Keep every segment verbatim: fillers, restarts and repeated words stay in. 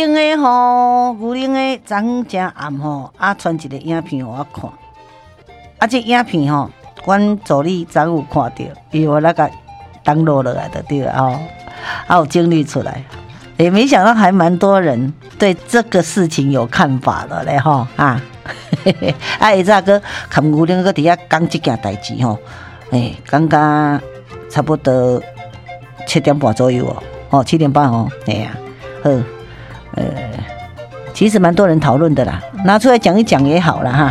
因为吼，牛奶的昨正暗吼，啊传一个影片互我看，啊这影片吼，阮助理昨有看到，伊我那个登录落来的对了哦，啊有整理出来，也没想到还蛮多人对这个事情有看法的嘞吼啊，啊伊早个看牛奶个底下讲这件代志吼，诶，刚刚差不多七点半左右哦，哦七点半哦，哎呀，好。呃，其实蛮多人讨论的啦，拿出来讲一讲也好了哈。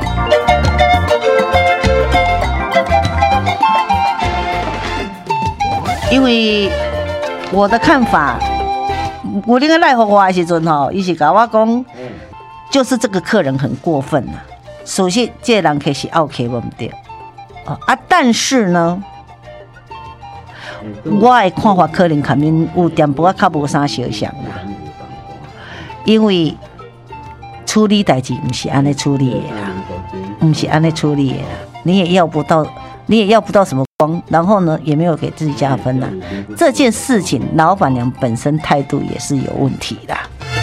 因为我的看法，我那个赖和我的时阵吼，伊是甲我讲，就是这个客人很过分啊。首先，这个人可是奥客问对啊，但是呢，我的看法可能可能有点不较无啥相像啦。因为处理代志不是安尼处理的啦，不是安尼处理的啦，你也要不到，你也要不到什么光，然后呢，也没有给自己加分啦。这件事情，老板娘本身态度也是有问题的。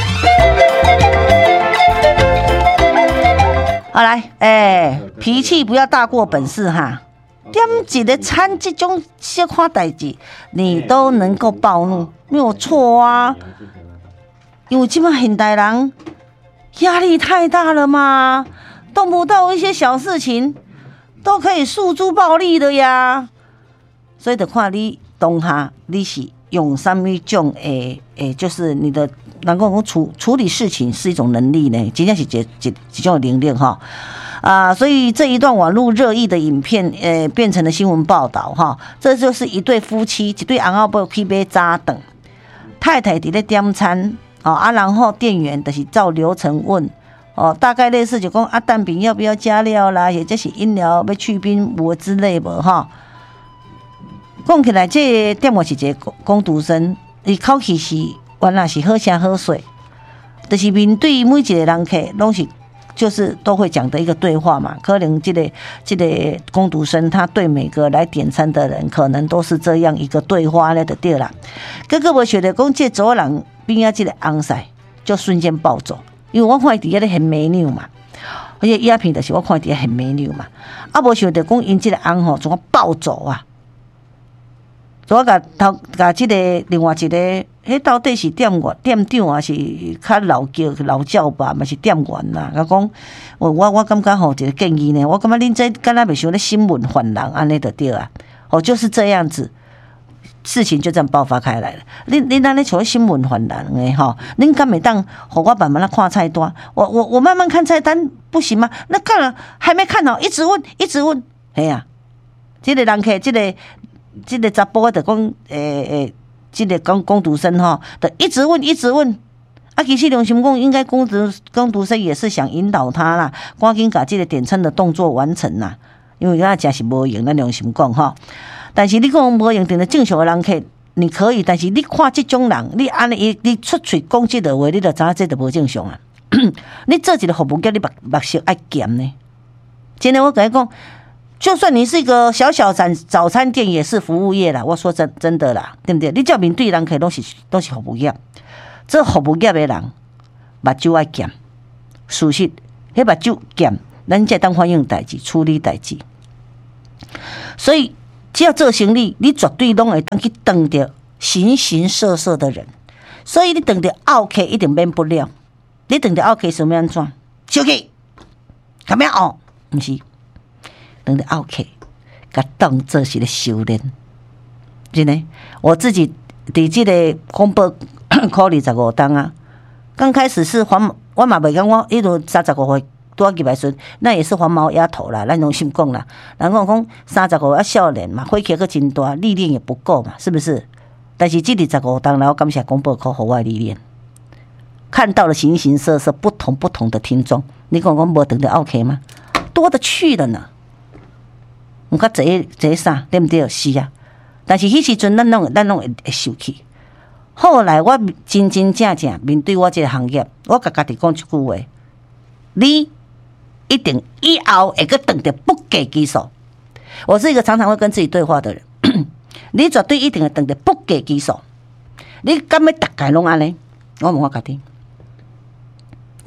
好来，哎、欸，脾气不要大过本事哈。点一个餐这种小看代志，你都能够暴怒，没有错啊。因为现在现代人压力太大了嘛，动不动一些小事情都可以诉诸暴力的呀，所以得看你当下你是用什么种诶诶，就是你的能够处处理事情是一种能力呢，真正是一一一种能力哈啊，所以这一段网络热议的影片，呃，变成了新闻报道哈，这就是一对夫妻，一对翁仔某去买早顿，太太伫咧点餐。哦啊，然后店员就是照流程问，哦，大概类似就讲啊，蛋饼要不要加料啦，或者是饮料要去冰无之类无哈。讲起来，这店员是一个工读生，伊口气是原来是好声好水，就是面对每一个人客，拢是就是都会讲的一个对话嘛。可能这个这个工读生，他对每个来点餐的人，可能都是这样一个对话了的对啦。哥哥我觉得讲这组人。边啊，这个翁婿就瞬间暴走，因为我看伊底下咧很美女嘛，而且鸦片就是我看伊底下很美女嘛，啊无想到讲因这个翁吼怎啊暴走啊，所以我甲头甲这个另外一个，迄到底是店员店长还是较老叫老教吧，嘛是店员啦？我讲我我我感觉吼一个建议呢，我感觉恁这敢若袂像咧新闻犯人安尼就对啊，哦就是这样子。事情就这样爆发开来了。你你那里除了新闻犯人诶哈，您敢每当火锅板慢慢看菜单，我我我慢慢看菜单不行吗？那看了还没看好，一直问一直问，哎呀、啊，这个人客，这个这个查甫的讲诶诶，这个工工读生哈，的一直问一直问。啊，其实良心讲，应该工读工读生也是想引导他啦，赶紧把这个点餐的动作完成啦，因为他真是无用，咱良心讲哈。但是你讲无用，定的正常的人客你可以，但是你看这种人，你安尼你出嘴讲这个话，你就知影这就无正常啊。你做一个服务业，你目目色爱咸呢。今天我跟你讲，就算你是一个小小早早餐店，也是服务业啦。我说真真的啦，对不对？你叫面对人客都是都是服务业，这服务业的人目睭爱咸，事实迄目睭咸，咱才当反映代志、处理代志。所以。只要做生意，你绝对拢会当去撞到形形色色的人，所以你撞到奥客一定免不了。你撞到奥客什么样怎？生气，干咩哦？不是，撞到奥客，甲当做是咧修炼。真的，我自己伫这个广播考二十五档啊，刚开始是黄，我嘛袂讲我一路三十五岁。多几百岁，那也是黄毛丫头啦，咱用心讲啦。然后讲三十五啊少年嘛，火气个真大，历练也不够嘛，是不是？但是这里十五当然我感谢广播考户外历练，看到了形形色色、不同不同的听众。你讲讲无等的 OK 吗？多的去了呢。唔较这这啥对不对？是啊。但是迄时阵咱拢咱拢会会受气。后来我真真正正面对我这个行业，我甲家己讲一句话：你。一定以后会个等的不给基数。我是一个常常会跟自己对话的人，你绝对一定会等的不给基数。你敢要大概拢安尼？我问我家己，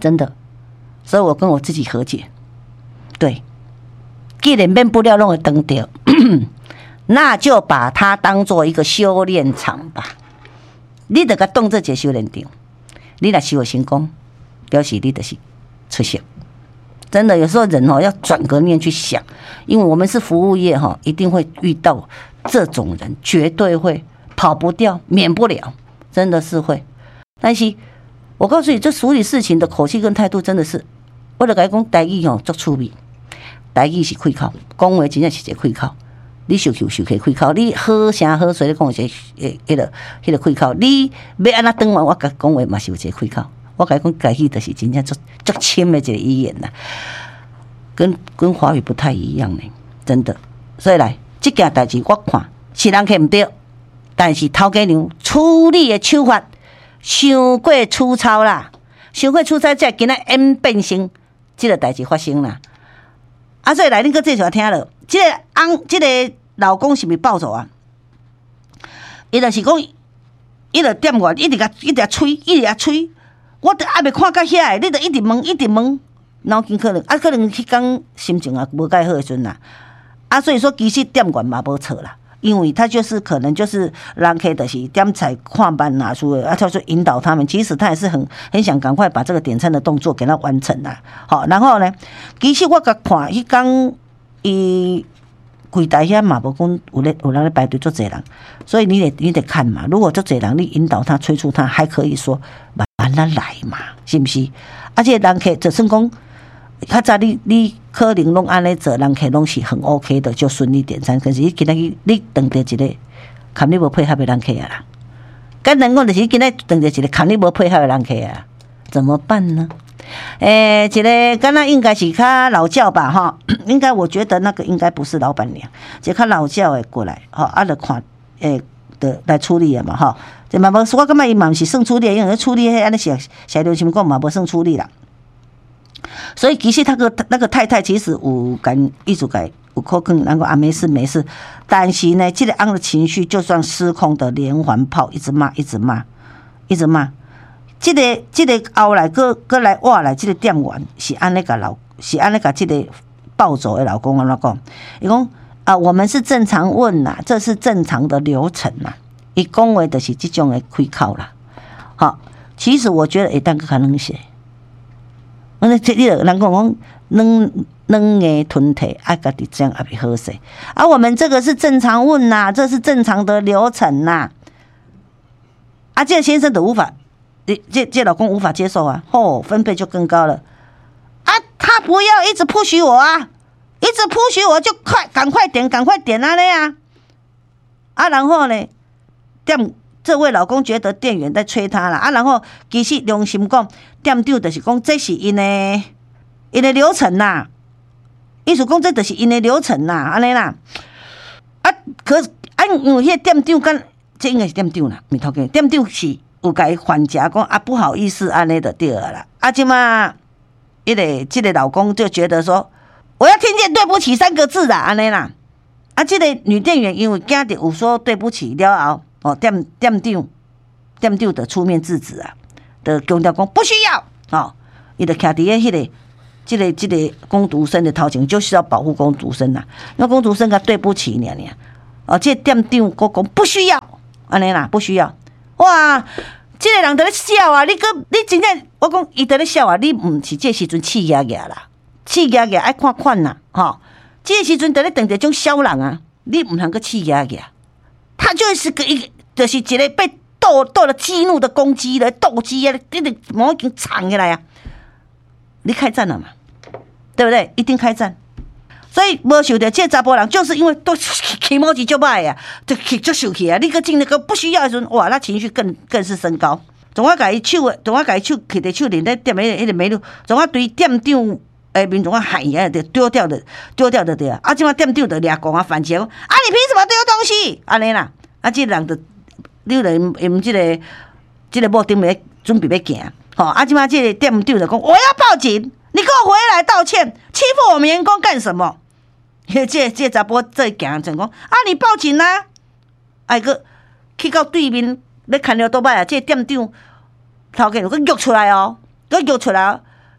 真的。所以我跟我自己和解，对，既然免不了弄会登掉，那就把它当做一个修炼场吧。你得个动这节修炼场，你若修成功，表示你就是出色。真的，有时候人哦要转个念去想，因为我们是服务业哈，一定会遇到这种人，绝对会跑不掉，免不了，真的是会。但是我告诉你，这处理事情的口气跟态度，真的是，我就跟你讲，台语吼足趣味，台语是开口，讲话真正是一个开口。你受气受气开口，你好声好水咧讲一个，迄、迄个、迄个开口。你要安怎转换，我甲讲话嘛是有一个开口。我甲你讲，台语就是真正足足深的一个语言啦，跟跟华语不太一样呢，真的。所以来，这件代志我看是人客唔对，但是头家娘处理的手法伤过粗糙啦，伤过粗糙，才今仔演变成这个代志发生啦。啊，所以来恁个继续听了，这个翁，这个老公是不是暴走啊？伊就是讲，伊就点我，一直甲一直吹，一直甲吹，我都还没看到遐个，你就一直问，一直问，脑筋可能啊，可能迄天心情啊无介好时阵啦，啊，所以说其实点员嘛无错啦。因为他就是可能就是人客的是点菜看班拿出的，啊，他说引导他们，其实他也是很很想赶快把这个点餐的动作给他完成啦。好，然后呢，其实我甲看迄天伊柜台遐嘛无讲有咧有人咧排队做侪人，所以你得你得看嘛。如果做侪人，你引导他催促他，还可以说慢慢来嘛，是不是？而且人客就算讲。较早你你可能拢安尼做，人客拢是很 OK 的，就顺利点餐。可是你今仔日你碰到一个，看你无配合的人客啊啦，跟人讲就是今仔碰到一个，看你无配合的人客啊，怎么办呢？诶、欸，一个刚才应该是较老教吧哈，应该我觉得那个应该不是老板娘，就较老教的过来，哈，啊，就看诶的来处理的嘛哈，这嘛无，我感觉伊嘛毋是算处理，因为处理迄安尼是下流情况嘛无算处理啦。所以其实他个那个太太其实有跟一直改有可能能够啊没事没事，但是呢，这个昂的情绪就算失控的连环炮，一直骂一直骂一直骂，这个这个后来个个来挖来这个店员是安那个老是安那个这个暴走的老公安怎讲？伊讲啊，我们是正常问呐，这是正常的流程呐。伊讲话就是这种的开口啦。好，其实我觉得会当个可能是。那这里人讲讲，软软的吞体，爱家己这样也不好势。而、啊、我们这个是正常问呐、啊，这是正常的流程呐、啊。啊，这个先生的无法，这这老公无法接受啊，吼、哦，分贝就更高了。啊，他不要一直 push 我啊，一直 push 我就快，赶快点，赶快点啊那样。啊，然后呢，店。这位老公觉得店员在催他了啊，然后其实良心讲，店长就是讲这是因的因的流程呐，意思讲这就是因的流程呐，安尼啦。啊，可啊，因为迄店长跟这应该是店长啦，咪头家店长是有甲还价讲啊，不好意思，安尼就对了。啊，即嘛，一个这个老公就觉得说，我要听见对不起三个字啦，安尼啦。啊，这个女店员因为惊着有说对不起了后。哦，店店长，店长的出面制止啊，的强调讲不需要哦，伊就徛伫个迄个，这个这个工读生的头前，就是要保护工读生呐。那工读生甲对不起你啊，哦，这店长佫讲不需要，安尼啦，不需要。哇，这个人在咧笑啊！你个你真正，我讲伊在咧笑啊！你毋是这时阵气压压啦，气压压爱看款呐，吼、哦，这时阵在咧等着种小人啊，你毋通个气压压。他就是个一个，就是一个被斗斗了激怒的公鸡了，斗鸡啊，你得毛已经藏起来呀！你开战了嘛？对不对？一定开战。所以无受到这查甫人，就是因为都起毛鸡就歹呀，就起就受气啊！你个进那个不需要的时候，哇，那情绪更更是升高。总我改手，总我改手，摕着手连在店面迄个美女，总我对店长。诶，民众啊喊呀，就丢掉的，丢掉的对啊！啊，即马店长就掠讲啊，反击讲啊，你凭什么丢东西？安尼啦，啊，这人就，你人因这个这个某顶要准备要行，吼、哦，啊，即马这个店长就讲，我要报警，你给我回来道歉，欺负我们员工干什么？这这查甫这行就讲啊，你报警啦、啊！哎个去到对面，咧看了倒摆啊，这店长头家就佮约出来哦，佮约出来、哦。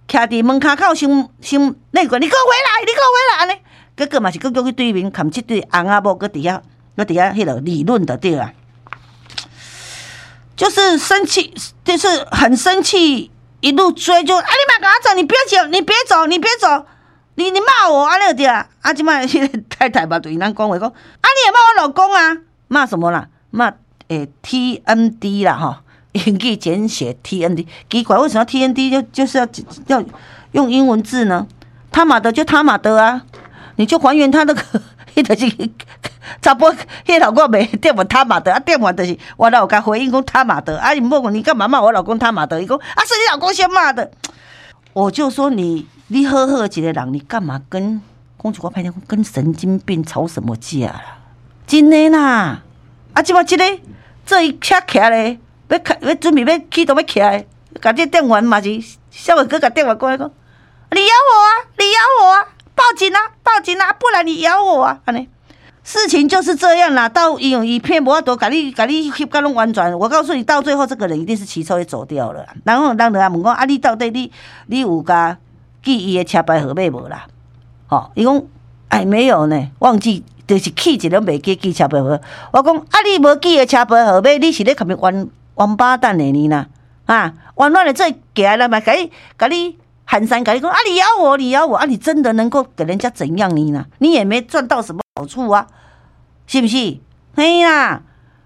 徛伫门骹口想想那个，你给我回来，你给我回来安尼。结果嘛是，佫叫去对面砍这对翁仔某，佫伫遐，佫伫遐迄个理论的对啊，就是生气，就是很生气，一路追就啊，你别跟我走，你别走，你别走，你别走，你你骂我安尼就对啊。啊，即摆迄个太太嘛对咱讲话讲，啊你也骂我老公啊，骂什么啦？骂诶 T N D 啦哈，英语简写 T N D， 奇怪为什么 T N D 就就是要要用英文字呢？他妈的就他妈的啊！你就还原他那个，迄就是差不多，迄老公没电话他妈的，啊电话就是我老公回应讲他妈的，啊你问你干嘛骂我老公他妈的？伊讲啊是你老公先骂的，我就说你你好好一个人，你干嘛跟公主我拍讲跟神经病吵什么架啦？真的啦，啊即摆即个这一车起来，要开要准备要启动要起来，甲这电话嘛是小伟哥甲电话过来讲，你咬我啊，你咬我啊！报警啊！报警啊！不然你咬我啊！安尼事情就是这样啦。到伊用一片无法度，甲你甲你翕甲拢婉转。我告诉你，到最后这个人一定是骑车也走掉了。然后人就问讲啊，你到底你你有甲记伊的车牌号码无啦？吼，伊讲哎没有呢，忘记就是记一个袂记记车牌号。我讲啊，你无记的车牌号码，你是咧干咩王王八蛋的你呢？啊，冤枉的这行来嘛，甲你甲你。喊三改，你说啊，你咬我，你咬我啊，你真的能够给人家怎样你呢？你也没赚到什么好处啊，是不是？嘿啦，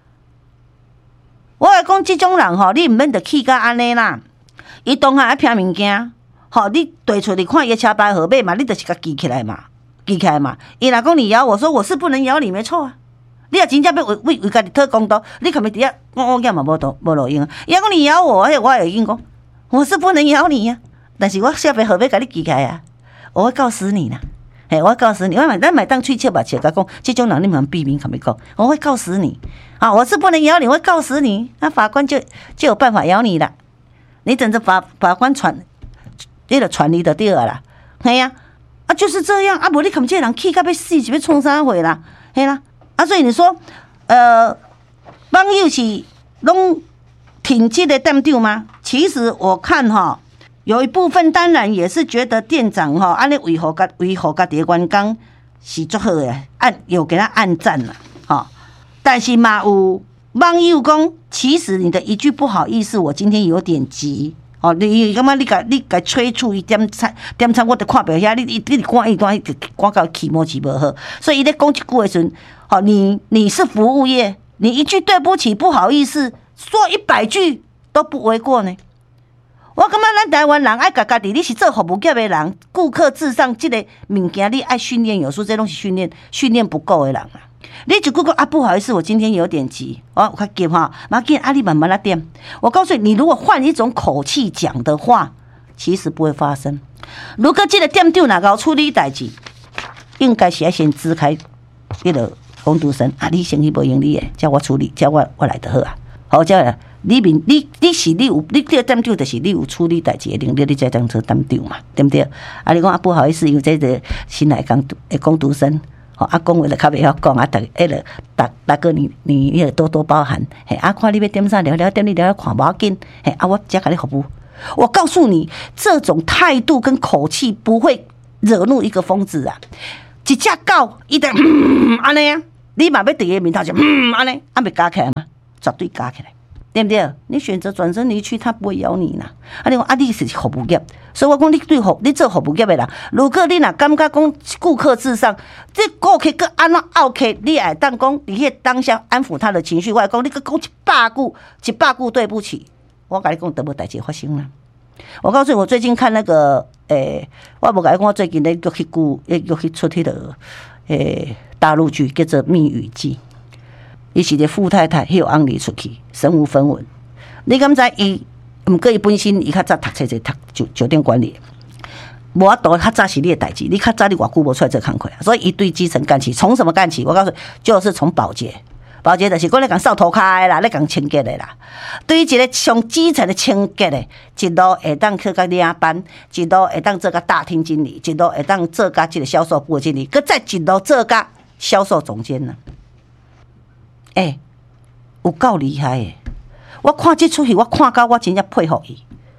我来讲这种人吼，你唔免得气甲安尼啦。伊当下爱拼物件，吼，你对出你看伊车牌号码嘛，你就是甲记起来嘛，记起来嘛。伊若讲你咬我说我是不能咬你，没错啊。你若真正要为为为家己讨公道，你可咪底下我我讲嘛无道无路用啊。伊讲你咬我，嘿，我会应讲我是不能咬你呀、啊。但是我下辈何必给你记起来啊？我会告死你呢！嘿，我会告死你！我买咱买当吹切把切甲讲，这种人你们避免可没讲，我会告死你啊！我是不能咬你，我会告死你。那法官就就有办法咬你了。你等着法法官传，那个传你的第二啦。嘿呀、啊，啊就是这样啊！无你看这人气到要死，是要创啥货啦？嘿啦，啊所以你说，呃，网友是拢挺这个店长吗？其实我看哈。有一部分当然也是觉得店长哈，安尼维护家维护家己的员工是足好的，按有给他按赞了哈。但是嘛有网友讲，其实你的一句不好意思，我今天有点急哦。你感觉你甲你甲催促一点餐点餐，我都看不遐，你你你赶一赶，赶到起毛起无好。所以伊咧讲一句的时阵，哦，你你是服务业，你一句对不起不好意思，说一百句都不为过呢。我感觉咱台湾人爱家家己，你是做服务业的人，顾客至上，这个物件你爱训练，有时候这拢是训练训练不够的人啊。你就顾客啊，不好意思，我今天有点急，我我快急哈，马上阿里慢慢来点。我告诉你，你如果换一种口气讲的话，其实不会发生。如果这个店长哪个处理代志，应该是要先支开那个工读生啊，你生意不盈利的，叫我处理，叫我我来就好啊，好叫啦。你面你你是你有你这个店长，就是你有处理代志的能力，你才当做店长嘛，对不对？啊，你讲啊不好意思，因为这个新来工诶工读生，吼啊讲话就较袂晓讲啊，大迄个大大哥你你也多多包涵，嘿啊看你要点啥聊聊点你聊聊看无要紧，嘿啊我才甲你服务。我告诉你，这种态度跟口气不会惹怒一个疯子啊！一只狗伊得安尼啊，你嘛要伫伊面头就安尼，啊袂加起来吗？绝对加起来。对不对？你选择转身离去，他不会咬你啦。啊，你讲啊，你是服务业，所以我讲你对服，你做服务业的人，如果你若感觉讲顾客至上，这顾客佮安怎拗客，你会当讲你迄当下安抚他的情绪，我讲你佮讲一百句，一百句对不起，我跟你讲，都无代志发生啦。我告诉你，我最近看那个，诶、欸，我无跟你讲，我最近咧又去顾，又去出迄个，诶、欸，大陆剧叫做《蜜语记》。伊是个富太太，迄有安利出去，身无分文。你敢知伊？毋过伊本身伊较早读册就读酒酒店管理，无法度较早是你的代志，你较早你偌久无出来做工课，所以伊对基层干起，从什么干起？我告诉你，就是从保洁，保洁就是讲咧讲扫涂骹的啦，咧讲清洁的啦。对于一个上基层的清洁的，一路会当去甲领班，一路会当做甲大厅经理，一路会当做甲即个销售部的经理，佮再一路做甲销售总监呢。哎、欸，有够厉害诶！我看这出戏，我看到我真正佩服伊。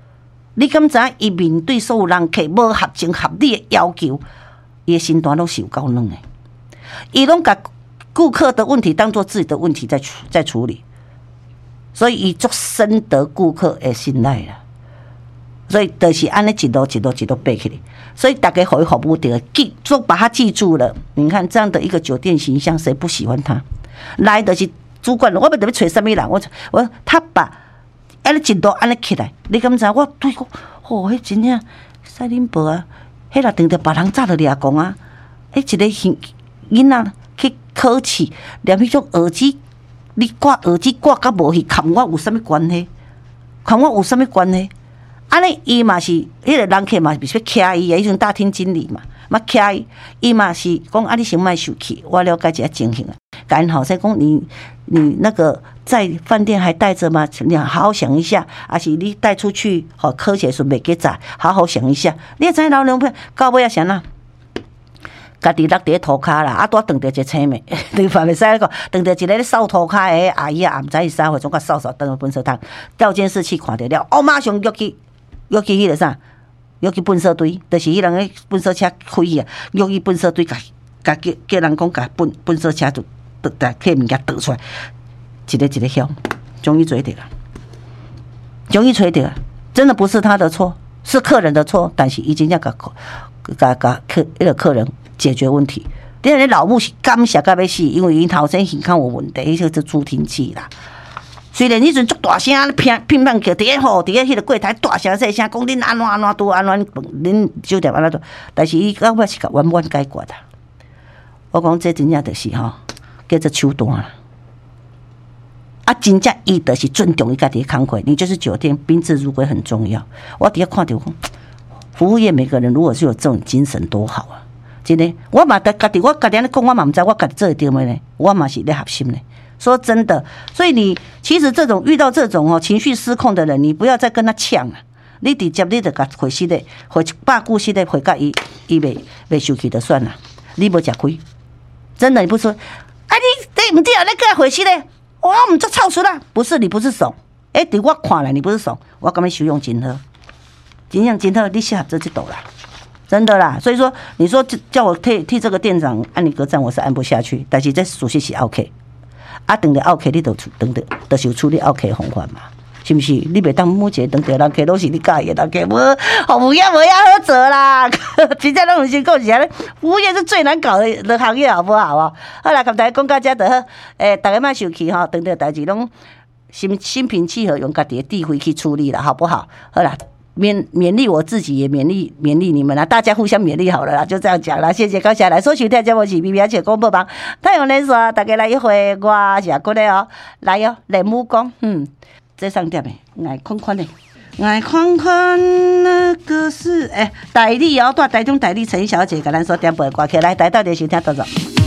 你敢知影？伊面对所有人客无合情合理的要求，伊的心肝拢是有够软的。伊拢甲顾客的问题当作自己的问题在处在处理，所以伊足深得顾客的信赖啦。所以就是安尼一路一路一路背起来，所以大家互伊服务的记，就把他记住了。你看这样的一个酒店形象，谁不喜欢他？来的是主管，我要特别找什么人？我我他把安尼一路安尼起来，你敢知？我对讲，哦，迄真正赛林伯啊，迄若等着别人早就掠讲啊，迄一个囡仔去考试，连迄种耳机，你挂耳机挂甲无去，跟我有啥物关系？跟我有啥物关系？安尼伊嘛是，迄个人客嘛是要徛伊诶，迄种大厅经理嘛，嘛徛伊，伊嘛是讲啊，你先莫受气，我了解一下情形啊。感恩好生讲你你那个在饭店还带着吗？你好好想一下，还是你带出去好科学时袂记载，好好想一下。你也知老娘票到尾啊啥呐？家己落伫涂骹啦，啊，拄撞着一个青妹，你话袂使讲，撞着一个咧扫涂骹诶阿姨啊，也毋知伊啥货，总甲扫扫当个粪扫桶，调监视器看着了，哦，马上约去。约去迄个啥，约去粪扫堆，就是迄人个粪扫车开去啊，约去粪扫堆，甲甲叫叫人讲，甲粪粪扫车就倒倒摕物件倒出来，一个一个香，终于追到了，终于追到了，真的不是他的错，是客人的错，但是已经要甲甲甲客迄个客人解决问题。你看，老母是感谢到要死，因为因头先耳孔有问题，迄个是助听器啦。虽然迄阵足大声乒乒乓叫，伫咧吼，伫咧迄个柜台大声细声讲恁安怎安怎拄安怎恁酒店安怎，但是伊到尾是甲圆满解决啦。我讲这真正就是吼，叫做手段啦。啊，真正伊就是尊重伊家己的工课，你就是酒店宾至如归很重要。我伫遐看到讲，服务业每个人如果是有这种精神，多好啊！真的，我嘛家己我家己安尼讲，我嘛毋知我家己做会对袂呢，我嘛是咧合心呢。说真的，所以你其实这种遇到这种哦情绪失控的人，你不要再跟他呛了，你直接你就甲回息的回百句息的回甲伊，伊袂袂受气就算了，你无吃亏，真的你不说，啊你你唔对啊，你给他回息的，我唔做臭出啦，不是你不是怂，哎、欸，伫我看来你不是怂，我感觉修用真好，真正真好，你适合做这道啦。真的啦，所以说你说叫我替替这个店长按你格赞，我是按不下去，但是这属实是 OK。啊，等着 OK， 你就等着，就是有处理 OK 的方法嘛，是不是？你袂当每一个等着人客都是你介意的人客，无服务业无遐好做啦，真正拢有先讲是安尼，服务业是最难搞的的行业，好不好啊？好啦，跟大家讲到这就好，诶，大家莫生气吼，等着代志拢心心平气和，用家己的智慧去处理了，好不好？好啦。勉勉励我自己，也勉励勉励你们啦，大家互相勉励好了啦，就这样讲啦，谢谢高霞来收听大家我是 B B 而且公播帮太阳连锁，大家来一回，我是过来哦，来哦，雷木工，嗯，这上点的，爱宽宽的，爱宽宽那个是哎，台里哦，带台中台里陈小姐跟咱说点播歌曲来，台到底收听多少？